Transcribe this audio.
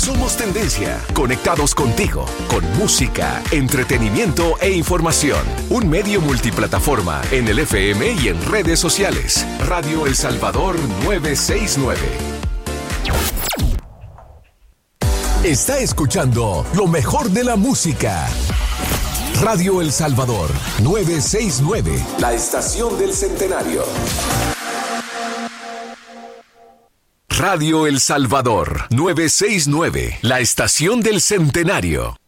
Somos tendencia, conectados contigo, con música, entretenimiento e información. Un medio multiplataforma en el FM y en redes sociales. Radio El Salvador 969. Está escuchando lo mejor de la música. Radio El Salvador 969, la estación del centenario. Radio El Salvador 969, la estación del centenario.